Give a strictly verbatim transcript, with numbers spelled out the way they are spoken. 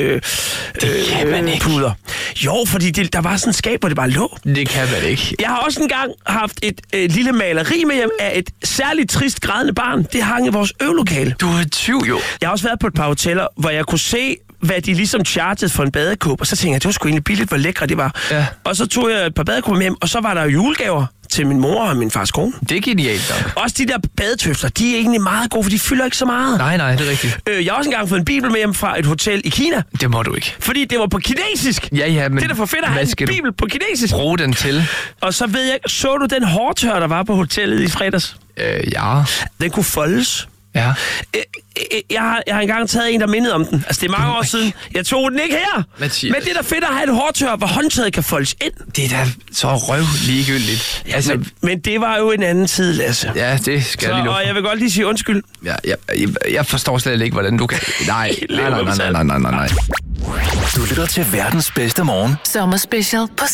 øh, det kan man ikke. puder. Jo, fordi det, der var sådan et skab, hvor det bare lå. Det kan man ikke. Jeg har også engang haft et øh, lille maleri med hjem af et særligt trist grædende barn. Det hang i vores øvelokale. Du er tyv, jo. Jeg har også været på et par hoteller, hvor jeg kunne se, hvad de ligesom chargede for en badekåb. Og så tænkte jeg, det var sgu egentlig billigt, hvor lækre det var. Ja. Og så tog jeg et par badekåber med hjem, og så var der jo julegaver til min mor og min fars kone. Det er genialt nok. Også de der badetøfler, de er egentlig meget gode, for de fylder ikke så meget. Nej, nej, det er rigtigt. Øh, jeg har også engang fået en bibel med hjem fra et hotel i Kina. Det må du ikke. Fordi det var på kinesisk. Ja, ja, men... Det er da for fedt at have en bibel på kinesisk. Bruge den til? Og så ved jeg, så du den hårtør, der var på hotellet i fredags? Øh, ja. Den kunne foldes. Ja. Øh, øh, jeg, har, jeg har engang taget en, der mindede om den. Altså, det er mange år siden. Jeg tog den ikke her. Mathias. Men det er da fedt at have et hårtør, hvor håndtaget kan foldes ind. Det er da så røv ligegyldigt. Ja, altså, men, men det var jo en anden tid, Lasse. Ja, det skal så, jeg lige nu. Og jeg vil godt lige sige undskyld. Ja, jeg, jeg, jeg forstår slet ikke, hvordan du kan... Nej, nej, nej, nej, nej, nej, nej, nej. Du lytter til verdens bedste morgen. Sommerspecial på